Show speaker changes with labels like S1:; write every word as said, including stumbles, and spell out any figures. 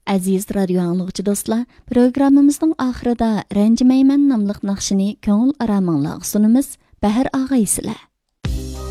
S1: Aziz radio anlıqçı dostlar, programımızın ahırida Ranjimayman namlıq naqşini köngül aramanglarga sunumuz. Bahar ağaysizlar.